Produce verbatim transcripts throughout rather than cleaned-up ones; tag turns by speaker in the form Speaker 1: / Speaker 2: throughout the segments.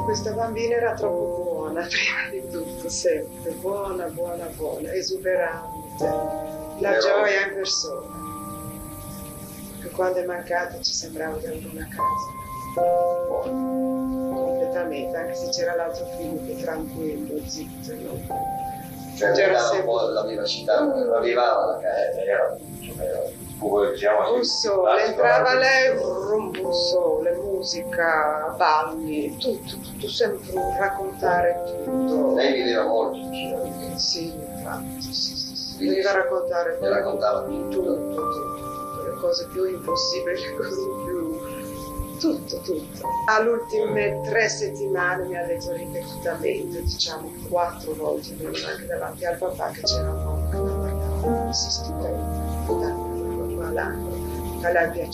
Speaker 1: questa bambina era troppo buona, prima di tutto, sempre. Buona, buona, buona, esuberante. La gioia in persona. Che quando è mancata ci sembrava di avere una casa. Completamente, anche se c'era l'altro figlio che tranquillo, zitto. No?
Speaker 2: Cioè, c'era sempre un po' la vivacità, non arrivava la casa, era
Speaker 1: un sole, entrava lei, un, un sole, musica, balli, tutto, tutto, sempre un raccontare tutto.
Speaker 2: Lei viveva molto vicino a me.
Speaker 1: Sì, infatti, sì, sì, sì. Veniva a raccontare
Speaker 2: tutto. raccontava tutto.
Speaker 1: Tutto, tutto, tutto, le cose più impossibili, le cose più... tutto, tutto. All'ultime tre settimane mi ha detto ripetutamente, diciamo quattro volte, anche davanti al papà, che c'era un uomo che la guardava, che si stupeva. L'anno, a lei piaceva,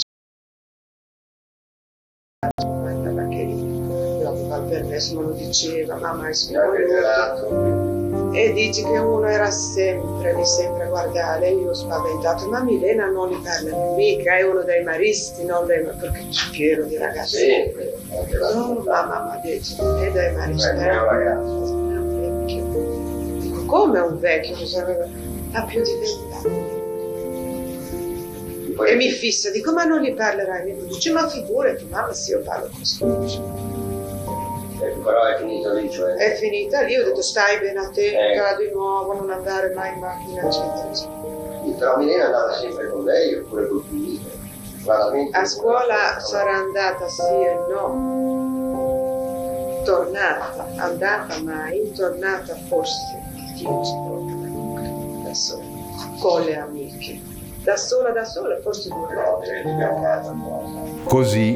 Speaker 1: guardava che io aveva il permesso, me lo diceva, mamma è sicuro. E dici che uno era sempre lì, sempre a guardare, io ho spaventato, ma Milena non li parla mica, è uno dei maristi, non dei, perché c'è pieno di ragazzi.
Speaker 2: Sì,
Speaker 1: no, mamma mi ha detto, è dei maristi. È un vecchio. Dico, come un vecchio? Ha più di vent'anni. E mi fissa, dico, ma non gli parlerai? Mi dice, ma figurati, mamma, sì, io parlo con scusa.
Speaker 2: Eh, però è finito lì, cioè...
Speaker 1: È finita lì, ho detto, stai bene attenta,
Speaker 2: eh.
Speaker 1: di nuovo, non andare mai in macchina, eccetera, eccetera.
Speaker 2: Però Milena andava sempre con lei, oppure col figlio?
Speaker 1: A scuola sarà andata sì e no. Tornata, andata mai, tornata forse dieci volte, da sola, con le amiche. Da sola, da sola, forse due volte.
Speaker 3: Così